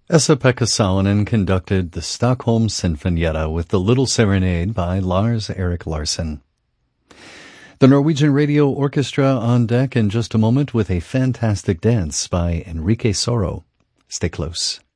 Esa-Pekka Salonen conducted the Stockholm Sinfonietta with the Little Serenade by Lars-Erik Larsson. The Norwegian Radio Orchestra on deck in just a moment with a fantastic dance by Enrique Soro. Stay close.